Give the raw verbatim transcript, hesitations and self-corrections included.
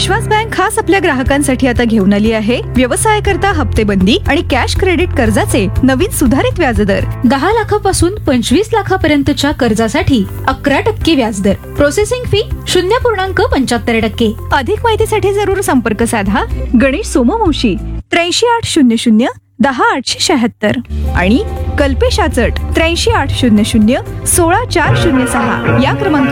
विश्वास bank खास आपल्या ग्राहकांसाठी आता घेऊन आली आहे व्यवसाय करता हप्तेबंदी आणि कॅश क्रेडिट कर्जाचे नवीन सुधारित व्याजदर. दहा लाखापासून पंचवीस लाखापर्यंतच्या कर्जासाठी अकरा टक्के व्याजदर. प्रोसेसिंग फी शून्य पूर्णांक पंच्याहत्तर टक्के. अधिक माहितीसाठी जरूर संपर्क साधा गणेश सोमवंशी त्र्याऐंशी आठ शून्य शून्य दहा आठशे शहात्तर आणि कल्पेश आचट त्र्याऐंशी आठ शून्य शून्य सोळा चार शून्य सहा या क्रमांकावर